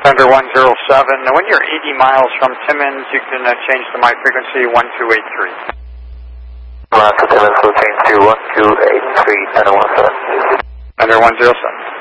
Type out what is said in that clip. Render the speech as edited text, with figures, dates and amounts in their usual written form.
Thunder 107. Now, when you're 80 miles from Timmins, you can change to my frequency 1283. Timmins will change to 1283, Thunder 107. Thunder 107.